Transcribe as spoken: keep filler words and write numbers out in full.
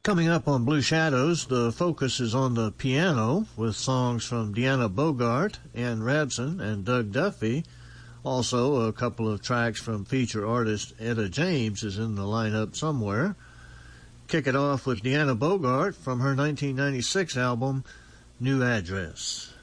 Coming up on Blue Shadows, the focus is on the piano with songs from Deanna Bogart, Ann Rabson, and Doug Duffy. Also, a couple of tracks from feature artist Etta James is in the lineup somewhere. Kick it off with Deanna Bogart from her nineteen ninety-six album, New Address.